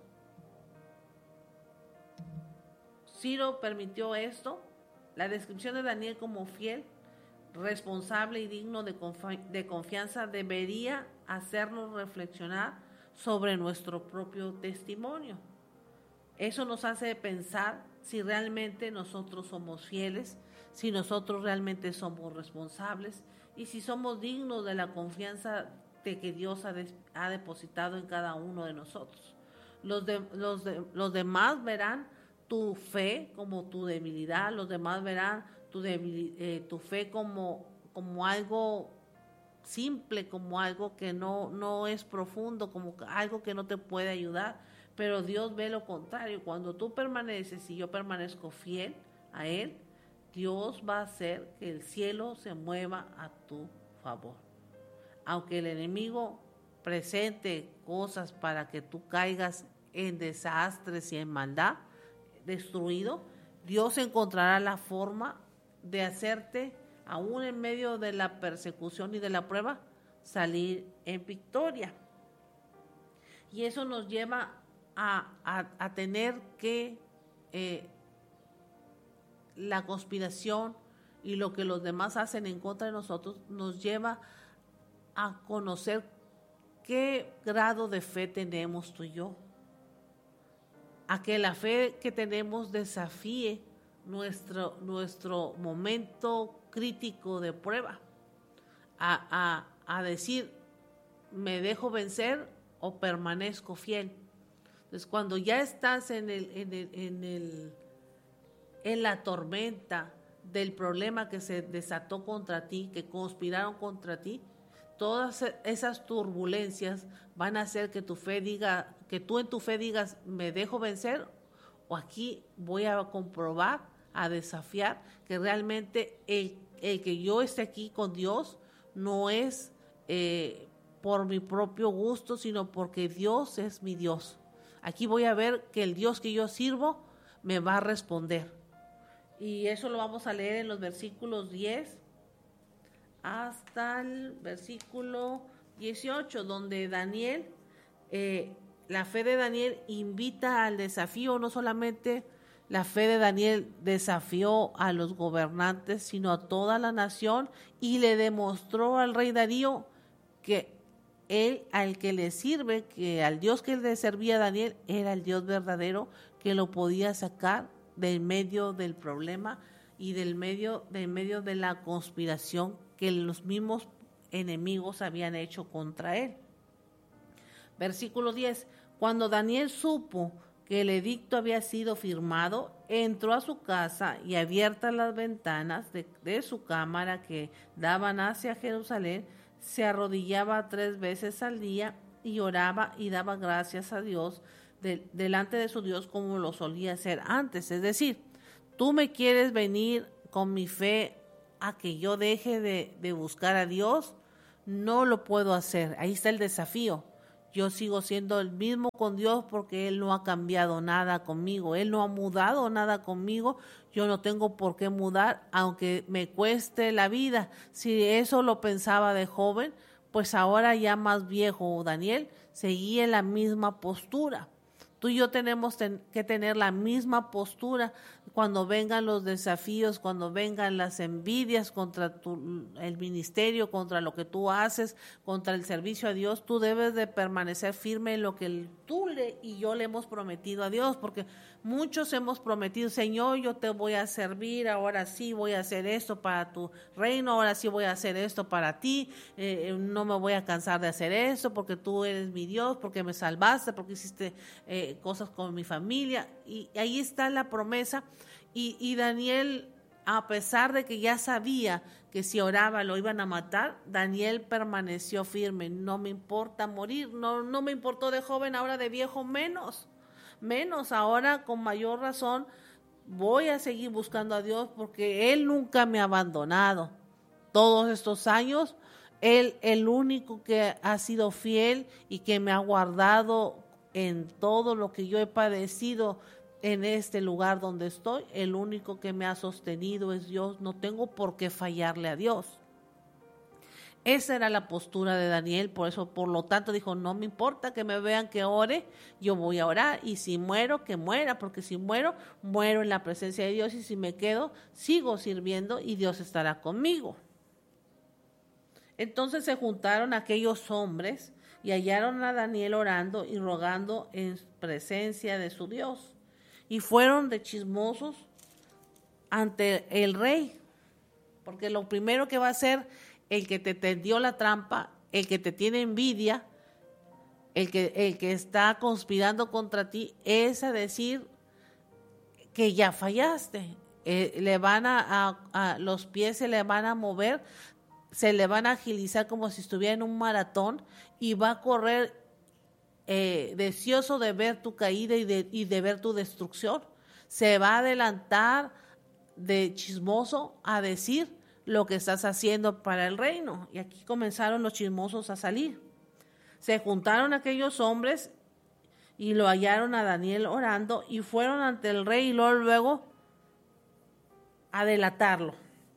Ciro permitió esto. La descripción de Daniel como fiel, responsable y digno de, confi- de confianza debería hacernos reflexionar sobre nuestro propio testimonio. Eso nos hace pensar si realmente nosotros somos fieles, si nosotros realmente somos responsables y si somos dignos de la confianza de que Dios ha, des- ha depositado en cada uno de nosotros. Los, de, los, de, los demás verán tu fe como tu debilidad, los demás verán tu, debil, eh, tu fe como, como algo simple, como algo que no, no es profundo, como algo que no te puede ayudar, pero Dios ve lo contrario. Cuando tú permaneces y yo permanezco fiel a Él, Dios va a hacer que el cielo se mueva a tu favor. Aunque el enemigo presente cosas para que tú caigas en desastres y en maldad, destruido, Dios encontrará la forma de hacerte, aún en medio de la persecución y de la prueba, salir en victoria. Y eso nos lleva a, a, a tener que eh, la conspiración y lo que los demás hacen en contra de nosotros nos lleva a conocer qué grado de fe tenemos tú y yo, a que la fe que tenemos desafíe nuestro, nuestro momento crítico de prueba, a, a, a decir, ¿me dejo vencer o permanezco fiel? Entonces, cuando ya estás en el, en el, en el, en la tormenta del problema que se desató contra ti, que conspiraron contra ti, todas esas turbulencias van a hacer que tu fe diga, que tú en tu fe digas, ¿me dejo vencer? O aquí voy a comprobar, a desafiar que realmente el, el que yo esté aquí con Dios no es eh, por mi propio gusto, sino porque Dios es mi Dios. Aquí voy a ver que el Dios que yo sirvo me va a responder. Y eso lo vamos a leer en los versículos diez hasta el versículo dieciocho, donde Daniel, eh, la fe de Daniel invita al desafío. No solamente la fe de Daniel desafió a los gobernantes, sino a toda la nación, y le demostró al rey Darío que él, al que le sirve, que al Dios que le servía a Daniel, era el Dios verdadero, que lo podía sacar del medio del problema y del medio, del medio de la conspiración que los mismos enemigos habían hecho contra él. Versículo diez. Cuando Daniel supo que el edicto había sido firmado, entró a su casa y abiertas las ventanas de, de su cámara que daban hacia Jerusalén, se arrodillaba tres veces al día y oraba y daba gracias a Dios de, delante de su Dios como lo solía hacer antes. Es decir, tú me quieres venir con mi fe a que yo deje de, de buscar a Dios, no lo puedo hacer. Ahí está el desafío. Yo sigo siendo el mismo con Dios porque Él no ha cambiado nada conmigo, Él no ha mudado nada conmigo, yo no tengo por qué mudar, aunque me cueste la vida. Si eso lo pensaba de joven, pues ahora ya más viejo, Daniel, seguía en la misma postura. Tú y yo tenemos ten, que tener la misma postura cuando vengan los desafíos, cuando vengan las envidias contra tu, el ministerio, contra lo que tú haces, contra el servicio a Dios. Tú debes de permanecer firme en lo que el, tú le, y yo le hemos prometido a Dios, porque muchos hemos prometido, Señor, yo te voy a servir, ahora sí voy a hacer esto para tu reino, ahora sí voy a hacer esto para ti, eh, no me voy a cansar de hacer esto, porque tú eres mi Dios, porque me salvaste, porque hiciste eh, cosas con mi familia, y ahí está la promesa. Y, y Daniel, a pesar de que ya sabía que si oraba lo iban a matar, Daniel permaneció firme. No me importa morir, no, no me importó de joven, ahora de viejo menos, menos, ahora con mayor razón voy a seguir buscando a Dios porque Él nunca me ha abandonado. Todos estos años, Él el único que ha sido fiel y que me ha guardado en todo lo que yo he padecido en este lugar donde estoy, el único que me ha sostenido es Dios, no tengo por qué fallarle a Dios. Esa era la postura de Daniel, por eso, por lo tanto dijo, no me importa que me vean que ore, yo voy a orar, y si muero, que muera, porque si muero, muero en la presencia de Dios, y si me quedo, sigo sirviendo y Dios estará conmigo. Entonces se juntaron aquellos hombres y hallaron a Daniel orando y rogando en presencia de su Dios. Y fueron de chismosos ante el rey, porque lo primero que va a hacer el que te tendió la trampa, el que te tiene envidia, el que, el que está conspirando contra ti, es a decir que ya fallaste. Eh, le van a, a, a, los pies se le van a mover, se le van a agilizar como si estuviera en un maratón y va a correr Eh, deseoso de ver tu caída y de, y de ver tu destrucción. Se va a adelantar de chismoso a decir lo que estás haciendo para el reino. Y aquí comenzaron los chismosos a salir. Se juntaron aquellos hombres y lo hallaron a Daniel orando y fueron ante el rey y luego, luego a delatarlo.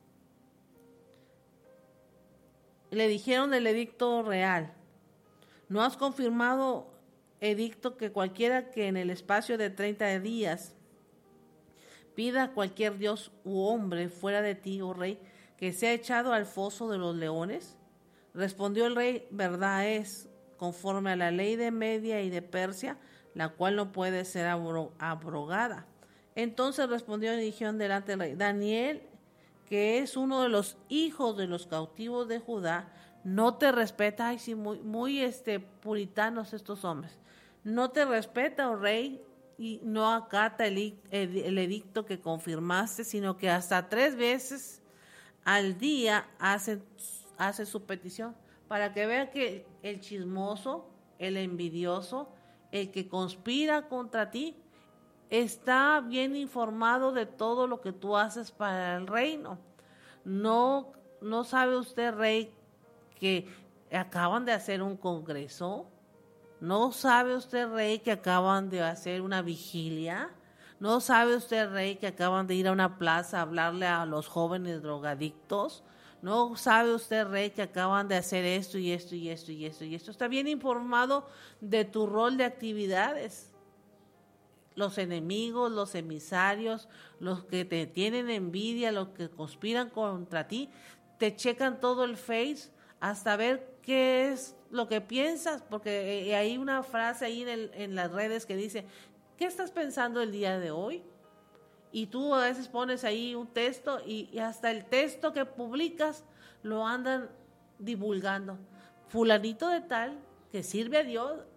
Le dijeron del edicto real. ¿No has confirmado edicto que cualquiera que en el espacio de treinta días pida a cualquier dios u hombre fuera de ti, oh rey, que sea echado al foso de los leones? Respondió el rey, verdad es, conforme a la ley de Media y de Persia, la cual no puede ser abro- abrogada. Entonces respondió y dijeron delante del rey, Daniel, que es uno de los hijos de los cautivos de Judá, no te respeta. Ay, sí, muy, muy este, puritanos estos hombres. No te respeta, oh rey, y no acata el, el, el edicto que confirmaste, sino que hasta tres veces al día hace, hace su petición, para que vea que el chismoso, el envidioso, el que conspira contra ti, está bien informado de todo lo que tú haces para el reino. No, no sabe usted, rey, que acaban de hacer un congreso. ¿No sabe usted, rey, que acaban de hacer una vigilia? ¿No sabe usted, rey, que acaban de ir a una plaza a hablarle a los jóvenes drogadictos? ¿No sabe usted, rey, que acaban de hacer esto y esto y esto y esto y esto? Está bien informado de tu rol de actividades. Los enemigos, los emisarios, los que te tienen envidia, los que conspiran contra ti, te checan todo el Face hasta ver qué es lo que piensas, porque hay una frase ahí en, el, en las redes que dice, ¿qué estás pensando el día de hoy? Y tú a veces pones ahí un texto y, y hasta el texto que publicas lo andan divulgando. Fulanito de tal que sirve a Dios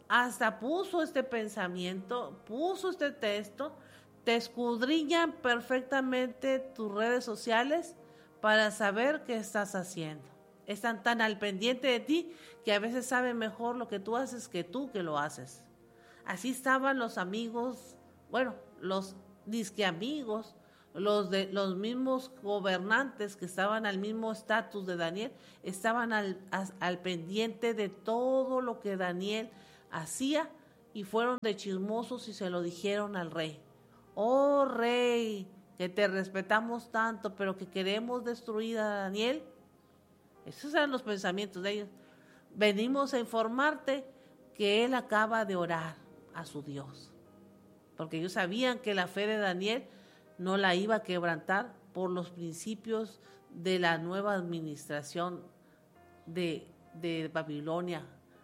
hasta puso este pensamiento, puso este texto, te escudriñan perfectamente tus redes sociales para saber qué estás haciendo. Están tan al pendiente de ti que a veces saben mejor lo que tú haces que tú que lo haces. Así estaban los amigos, bueno, los disque amigos, los de los mismos gobernantes que estaban al mismo estatus de Daniel, estaban al, al, al pendiente de todo lo que Daniel hacía y fueron de chismosos y se lo dijeron al rey. Oh rey, que te respetamos tanto, pero que queremos destruir a Daniel. Esos eran los pensamientos de ellos. Venimos a informarte que él acaba de orar a su Dios, porque ellos sabían que la fe de Daniel no la iba a quebrantar por los principios de la nueva administración de, de Babilonia.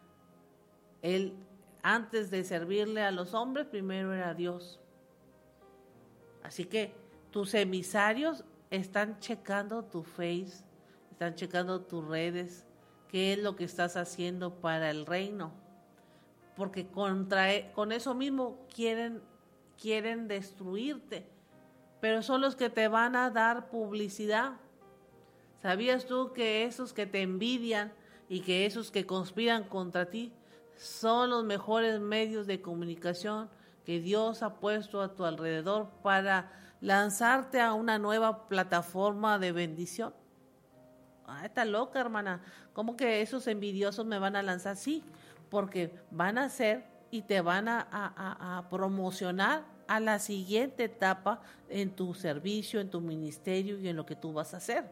Él, antes de servirle a los hombres, primero era Dios. Así que tus emisarios están checando tu face, están checando tus redes, qué es lo que estás haciendo para el reino, porque contra, con eso mismo quieren, quieren destruirte, pero son los que te van a dar publicidad. ¿Sabías tú que esos que te envidian y que esos que conspiran contra ti son los mejores medios de comunicación que Dios ha puesto a tu alrededor para lanzarte a una nueva plataforma de bendición? Ah, está loca, hermana. ¿Cómo que esos envidiosos me van a lanzar? Sí, porque van a hacer y te van a, a, a promocionar a la siguiente etapa en tu servicio, en tu ministerio y en lo que tú vas a hacer.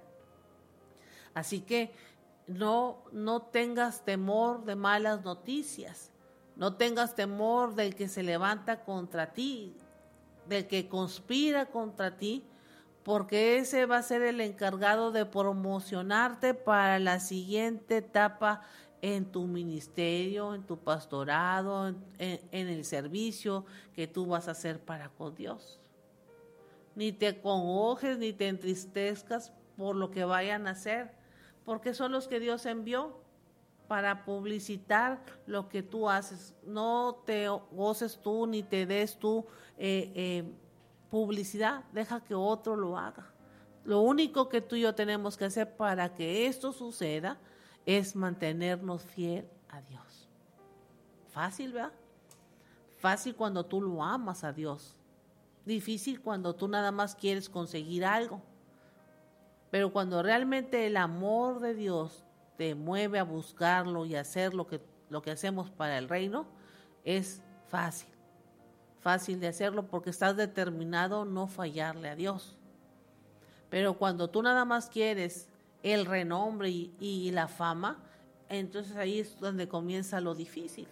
Así que no, no tengas temor de malas noticias, no tengas temor del que se levanta contra ti, del que conspira contra ti, porque ese va a ser el encargado de promocionarte para la siguiente etapa en tu ministerio, en tu pastorado, en, en, en el servicio que tú vas a hacer para con Dios. Ni te congojes ni te entristezcas por lo que vayan a hacer, porque son los que Dios envió para publicitar lo que tú haces. No te goces tú ni te des tú eh, eh, publicidad, deja que otro lo haga. Lo único que tú y yo tenemos que hacer para que esto suceda es mantenernos fiel a Dios. Fácil, ¿verdad? Fácil cuando tú lo amas a Dios. Difícil cuando tú nada más quieres conseguir algo. Pero cuando realmente el amor de Dios te mueve a buscarlo y hacer lo que, lo que hacemos para el reino, es fácil. Fácil de hacerlo porque estás determinado no fallarle a Dios. Pero cuando tú nada más quieres el renombre y, y la fama, entonces ahí es donde comienza lo difícil.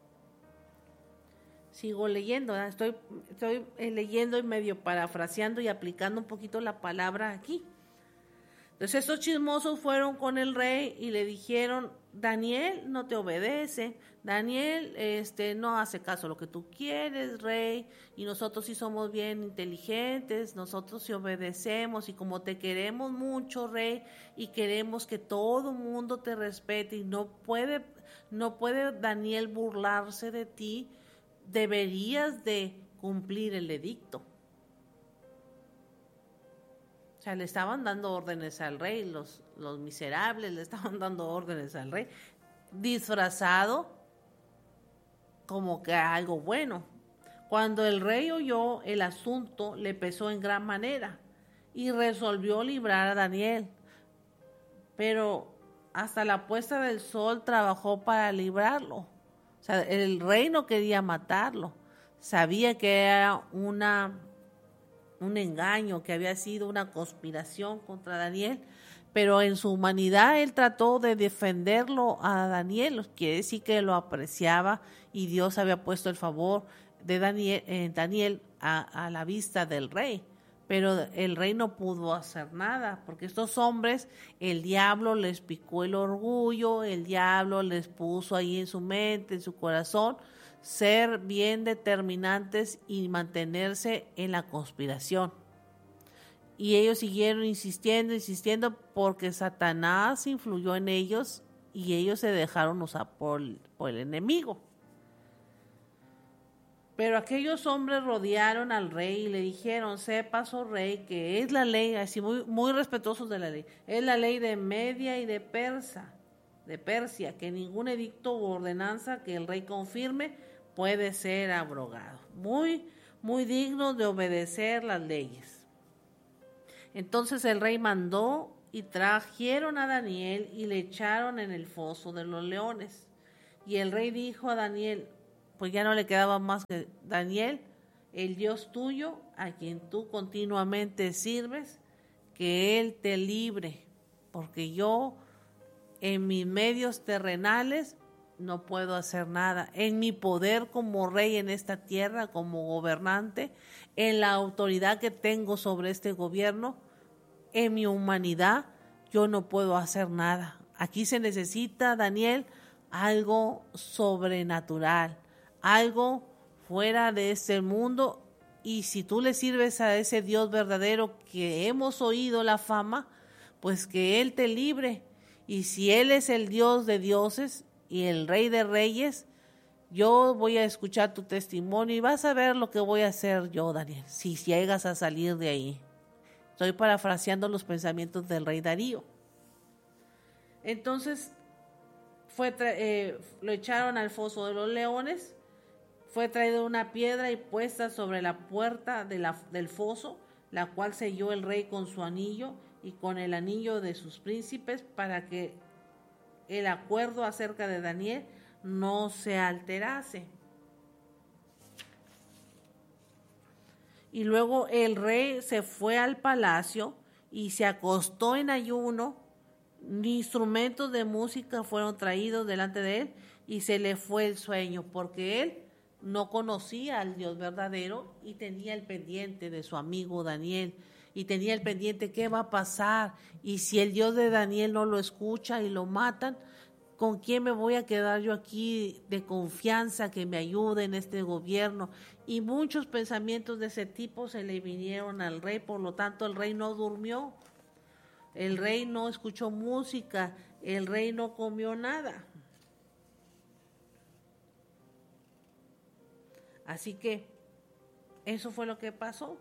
Sigo leyendo, ¿verdad? estoy, estoy leyendo y medio parafraseando y aplicando un poquito la palabra aquí. Entonces estos chismosos fueron con el rey y le dijeron: Daniel no te obedece, Daniel este, no hace caso a lo que tú quieres, rey, y nosotros sí somos bien inteligentes, nosotros sí obedecemos, y como te queremos mucho, rey, y queremos que todo mundo te respete, y no puede, no puede Daniel burlarse de ti, deberías de cumplir el edicto. O sea, le estaban dando órdenes al rey, los, los miserables le estaban dando órdenes al rey, disfrazado como que algo bueno. Cuando el rey oyó el asunto, le pesó en gran manera y resolvió librar a Daniel. Pero hasta la puesta del sol trabajó para librarlo. O sea, el rey no quería matarlo, sabía que era una... un engaño, que había sido una conspiración contra Daniel, pero en su humanidad él trató de defenderlo a Daniel, quiere decir que lo apreciaba y Dios había puesto el favor de Daniel, eh, Daniel a, a la vista del rey, pero el rey no pudo hacer nada, porque estos hombres, el diablo les picó el orgullo, el diablo les puso ahí en su mente, en su corazón, ser bien determinantes y mantenerse en la conspiración. Y ellos siguieron insistiendo, insistiendo, porque Satanás influyó en ellos y ellos se dejaron usar por, por el enemigo. Pero aquellos hombres rodearon al rey y le dijeron, sepas, oh rey, que es la ley, así muy, muy respetuosos de la ley, es la ley de Media y de Persa, de Persia, que ningún edicto u ordenanza que el rey confirme puede ser abrogado. Muy, muy dignos de obedecer las leyes. Entonces el rey mandó y trajeron a Daniel y le echaron en el foso de los leones. Y el rey dijo a Daniel, pues ya no le quedaba más que Daniel, el Dios tuyo, a quien tú continuamente sirves, que Él te libre, porque yo en mis medios terrenales no puedo hacer nada. En mi poder como rey en esta tierra, como gobernante, en la autoridad que tengo sobre este gobierno, en mi humanidad, yo no puedo hacer nada. Aquí se necesita, Daniel, algo sobrenatural, algo fuera de este mundo, y si tú le sirves a ese Dios verdadero que hemos oído la fama, pues que Él te libre. Y si Él es el Dios de dioses y el Rey de reyes, yo voy a escuchar tu testimonio y vas a ver lo que voy a hacer yo, Daniel, si llegas a salir de ahí. Estoy parafraseando los pensamientos del rey Darío. Entonces fue tra- eh, lo echaron al foso de los leones. Fue traída una piedra y puesta sobre la puerta de la, del foso, la cual selló el rey con su anillo y con el anillo de sus príncipes, para que el acuerdo acerca de Daniel no se alterase. Y luego el rey se fue al palacio y se acostó en ayuno. Instrumentos de música fueron traídos delante de él y se le fue el sueño, porque él no conocía al Dios verdadero y tenía el pendiente de su amigo Daniel, y tenía el pendiente qué va a pasar, y si el Dios de Daniel no lo escucha y lo matan, ¿con quién me voy a quedar yo aquí de confianza que me ayude en este gobierno? Y muchos pensamientos de ese tipo se le vinieron al rey, por lo tanto el rey no durmió, el rey no escuchó música, el rey no comió nada. Así que eso fue lo que pasó.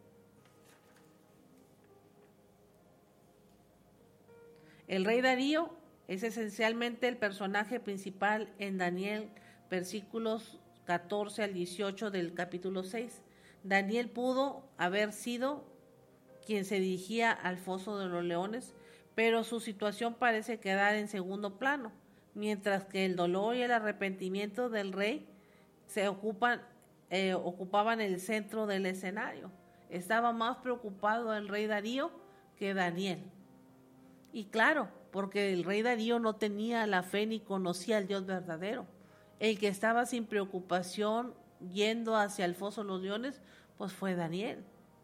El rey Darío es esencialmente el personaje principal en Daniel, versículos catorce al dieciocho del capítulo seis. Daniel pudo haber sido quien se dirigía al foso de los leones, pero su situación parece quedar en segundo plano, mientras que el dolor y el arrepentimiento del rey se ocupan, eh, ocupaban el centro del escenario. Estaba más preocupado el rey Darío que Daniel. Y claro, porque el rey Darío no tenía la fe ni conocía al Dios verdadero. El que estaba sin preocupación yendo hacia el foso de los leones, pues fue Daniel.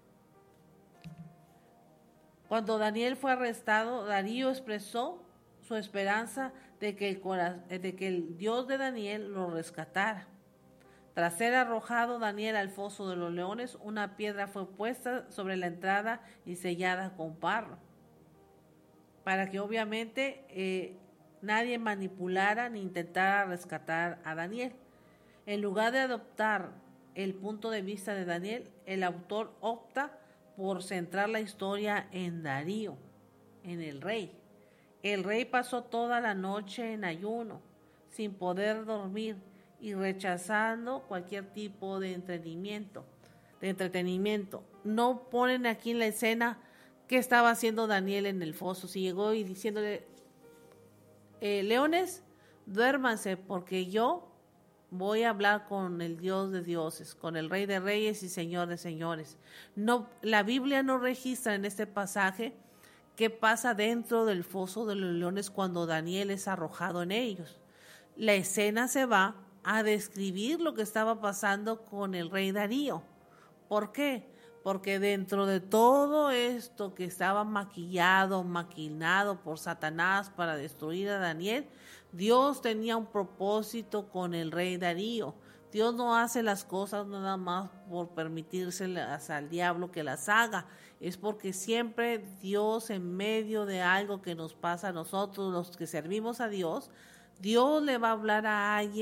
Cuando Daniel fue arrestado, Darío expresó su esperanza de que el, cora- de que el Dios de Daniel lo rescatara. Tras ser arrojado Daniel al foso de los leones, una piedra fue puesta sobre la entrada y sellada con barro, para que obviamente eh, nadie manipulara ni intentara rescatar a Daniel. En lugar de adoptar el punto de vista de Daniel, el autor opta por centrar la historia en Darío, en el rey. El rey pasó toda la noche en ayuno, sin poder dormir y rechazando cualquier tipo de entretenimiento. De entretenimiento. No ponen aquí en la escena qué estaba haciendo Daniel en el foso. Si llegó y diciéndole, eh, leones, duérmanse, porque yo voy a hablar con el Dios de dioses, con el Rey de reyes y Señor de señores. No, la Biblia no registra en este pasaje qué pasa dentro del foso de los leones cuando Daniel es arrojado en ellos. La escena se va a describir lo que estaba pasando con el rey Darío. ¿Por qué? Porque dentro de todo esto que estaba maquillado, maquinado por Satanás para destruir a Daniel, Dios tenía un propósito con el rey Darío. Dios no hace las cosas nada más por permitírselas al diablo que las haga. Es porque siempre Dios, en medio de algo que nos pasa a nosotros, los que servimos a Dios, Dios le va a hablar a alguien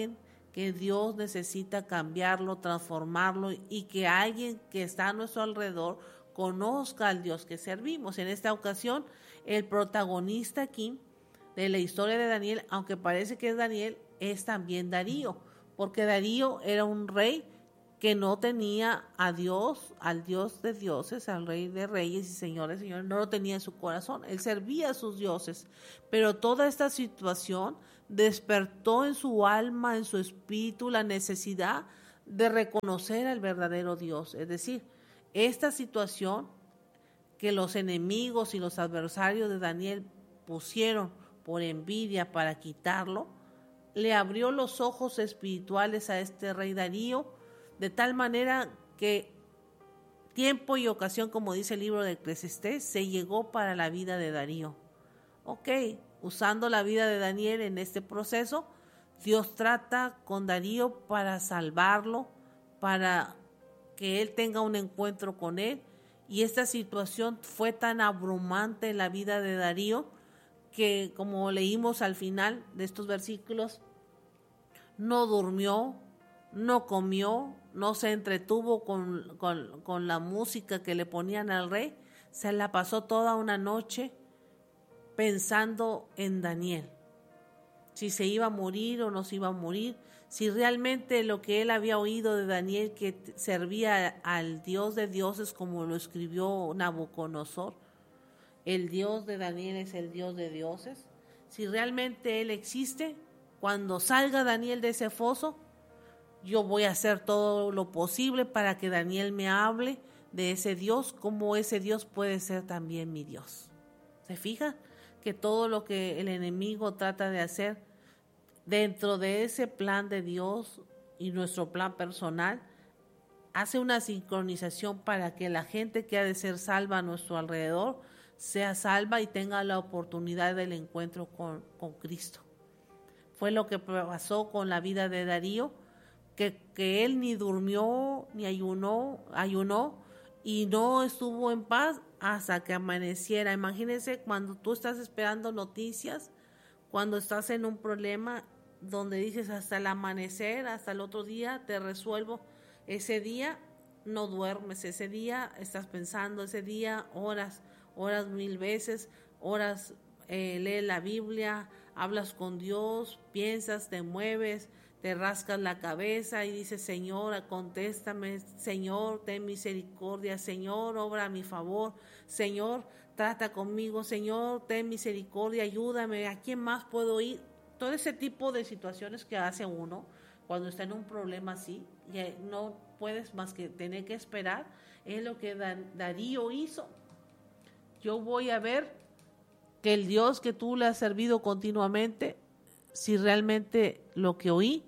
que Dios necesita cambiarlo, transformarlo y que alguien que está a nuestro alrededor conozca al Dios que servimos. En esta ocasión, el protagonista aquí de la historia de Daniel, aunque parece que es Daniel, es también Darío, porque Darío era un rey que no tenía a Dios, al Dios de dioses, al Rey de reyes y señores, señores, no lo tenía en su corazón. Él servía a sus dioses, pero toda esta situación despertó en su alma, en su espíritu, la necesidad de reconocer al verdadero Dios. Es decir, esta situación que los enemigos y los adversarios de Daniel pusieron por envidia para quitarlo, le abrió los ojos espirituales a este rey Darío, de tal manera que tiempo y ocasión, como dice el libro de Eclesiastés, se llegó para la vida de Darío. Ok, usando la vida de Daniel en este proceso, Dios trata con Darío para salvarlo, para que él tenga un encuentro con él, y esta situación fue tan abrumante en la vida de Darío que, como leímos al final de estos versículos, no durmió, no comió, no se entretuvo con, con, con la música que le ponían al rey, se la pasó toda una noche pensando en Daniel, si se iba a morir o no se iba a morir, si realmente lo que él había oído de Daniel, que servía al Dios de dioses, como lo escribió Nabucodonosor, el Dios de Daniel es el Dios de dioses, si realmente él existe, cuando salga Daniel de ese foso, yo voy a hacer todo lo posible para que Daniel me hable de ese Dios, como ese Dios puede ser también mi Dios. ¿Se fija? Que todo lo que el enemigo trata de hacer dentro de ese plan de Dios y nuestro plan personal, hace una sincronización para que la gente que ha de ser salva a nuestro alrededor sea salva y tenga la oportunidad del encuentro con, con Cristo. Fue lo que pasó con la vida de Darío, que, que él ni durmió, ni ayunó, ayunó y no estuvo en paz hasta que amaneciera. Imagínense cuando tú estás esperando noticias, cuando estás en un problema donde dices hasta el amanecer, hasta el otro día te resuelvo. Ese día no duermes, ese día estás pensando, ese día horas, horas mil veces, horas eh, lees la Biblia, hablas con Dios, piensas, te mueves, te rascas la cabeza y dices, Señor, contéstame, Señor, ten misericordia, Señor, obra a mi favor, Señor, trata conmigo, Señor, ten misericordia, ayúdame, ¿a quién más puedo ir? Todo ese tipo de situaciones que hace uno cuando está en un problema así, y no puedes más que tener que esperar, es lo que Darío hizo. Yo voy a ver que el Dios que tú le has servido continuamente, si realmente lo que oí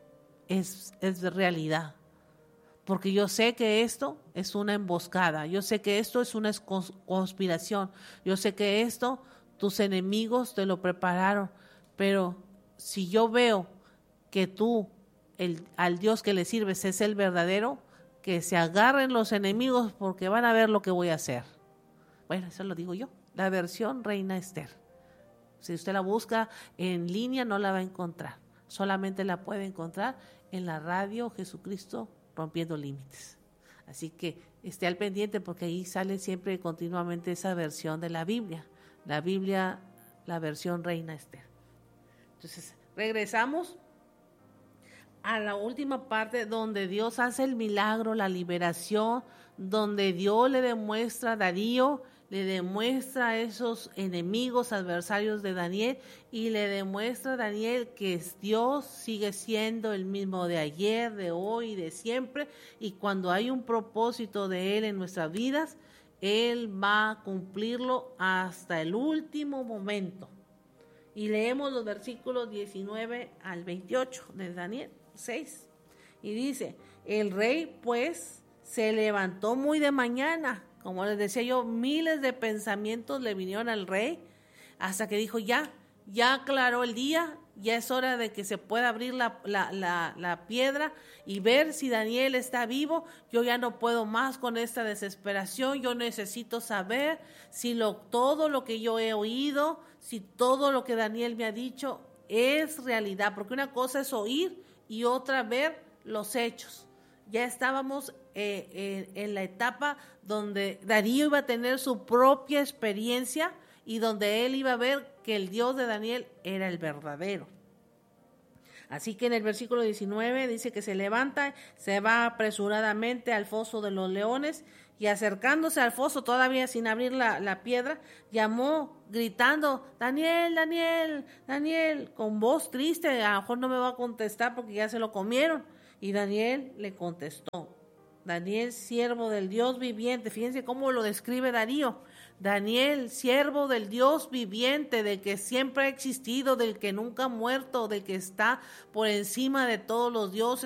es, es de realidad. Porque yo sé que esto es una emboscada, yo sé que esto es una conspiración, yo sé que esto tus enemigos te lo prepararon, pero si yo veo que tú, el, al Dios que le sirves es el verdadero, que se agarren los enemigos porque van a ver lo que voy a hacer. Bueno, eso lo digo yo, la versión Reina Esther. Si usted la busca en línea no la va a encontrar, solamente la puede encontrar en la radio Jesucristo Rompiendo Límites. Así que esté al pendiente porque ahí sale siempre continuamente esa versión de la Biblia, la Biblia, la versión Reina Esther. Entonces, regresamos a la última parte donde Dios hace el milagro, la liberación, donde Dios le demuestra a Darío, le demuestra a esos enemigos, adversarios de Daniel, y le demuestra a Daniel que Dios sigue siendo el mismo de ayer, de hoy y de siempre, y cuando hay un propósito de Él en nuestras vidas, Él va a cumplirlo hasta el último momento. Y leemos los versículos diecinueve al veintiocho de Daniel seis. Y dice, el rey pues se levantó muy de mañana. Como les decía yo, miles de pensamientos le vinieron al rey hasta que dijo, ya, ya aclaró el día, ya es hora de que se pueda abrir la, la, la, la piedra y ver si Daniel está vivo. Yo ya no puedo más con esta desesperación, yo necesito saber si lo, todo lo que yo he oído, si todo lo que Daniel me ha dicho es realidad, porque una cosa es oír y otra ver los hechos. Ya estábamos eh, en, en la etapa donde Darío iba a tener su propia experiencia y donde él iba a ver que el Dios de Daniel era el verdadero. Así que en el versículo diecinueve dice que se levanta, se va apresuradamente al foso de los leones y acercándose al foso, todavía sin abrir la, la piedra, llamó gritando, Daniel, Daniel, Daniel, con voz triste, a lo mejor no me va a contestar porque ya se lo comieron. Y Daniel le contestó, Daniel, siervo del Dios viviente, fíjense cómo lo describe Darío, Daniel, siervo del Dios viviente, del que siempre ha existido, del que nunca ha muerto, del que está por encima de todos los dioses,